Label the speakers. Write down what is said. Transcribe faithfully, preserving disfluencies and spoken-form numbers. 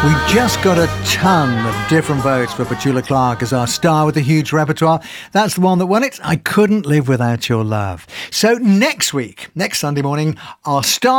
Speaker 1: We just got a ton of different votes for Petula Clark as our star with a huge repertoire. That's the one that won it. I Couldn't Live Without Your Love. So next week, next Sunday morning, our star